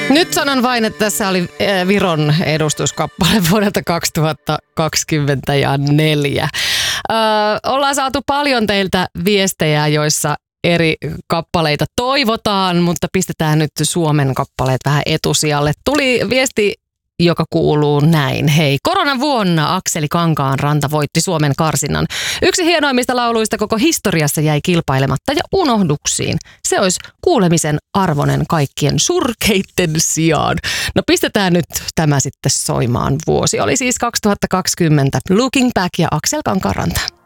Nyt sanon vain, että tässä oli Viron edustuskappale vuodelta 2024. Ollaan saatu paljon teiltä viestejä, joissa eri kappaleita toivotaan, mutta pistetään nyt Suomen kappaleet vähän etusijalle. Tuli viesti, joka kuuluu näin. Hei, koronavuonna Akseli Kankaanranta voitti Suomen karsinnan. Yksi hienoimmista lauluista koko historiassa jäi kilpailematta ja unohduksiin. Se olisi kuulemisen arvoinen kaikkien surkeitten sijaan. No pistetään nyt tämä sitten soimaan. Vuosi oli siis 2020. Looking Back ja Aksel Kankaanranta.